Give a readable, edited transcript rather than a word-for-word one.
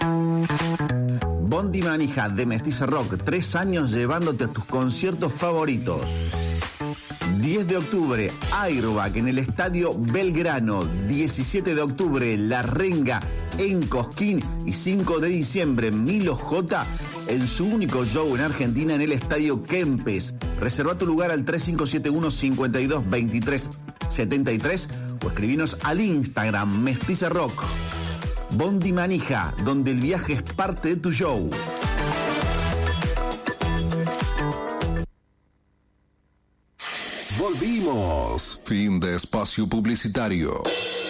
Bondi Manija de Mestiza Rock, 3 años llevándote a tus conciertos favoritos. 10 de octubre, Airbag en el Estadio Belgrano. 17 de octubre, La Renga en Cosquín. Y 5 de diciembre, Milo J en su único show en Argentina en el Estadio Kempes. Reserva tu lugar al 3571-5223-73 o escribinos al Instagram Mestiza Rock. Bondi Manija, donde el viaje es parte de tu show. Volvimos. Fin de espacio publicitario.